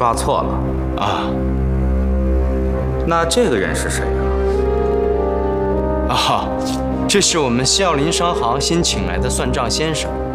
抓错了啊。 那这个人是谁呀？ 啊，这是我们孝林商行新请来的算账先生。